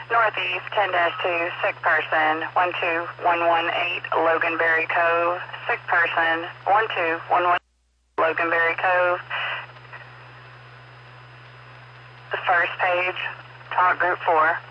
Northeast 10-2, sick person, 12118 Loganberry Cove, sick person, 1211 Loganberry Cove. The first page, talk group 4.